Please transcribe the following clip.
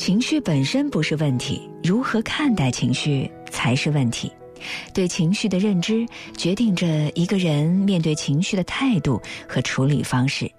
情绪本身不是问题，如何看待情绪才是问题。对情绪的认知决定着一个人面对情绪的态度和处理方式。